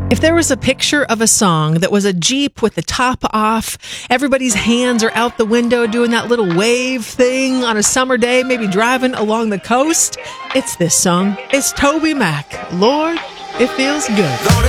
If there was a picture of a song that was a Jeep with the top off, everybody's hands are out the window doing that little wave thing on a summer day, maybe driving along the coast, it's this song. It's Toby Mac. Lord, it feels good.